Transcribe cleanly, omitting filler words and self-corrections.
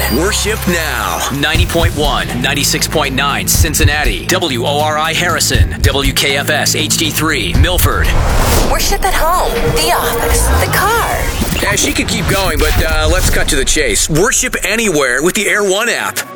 Worship now. 90.1, 96.9 Cincinnati, WORI Harrison, WKFS HD3 Milford. Worship at home, the office, the car. Yeah, she could keep going, but let's cut to the chase. Worship anywhere with the Air One app.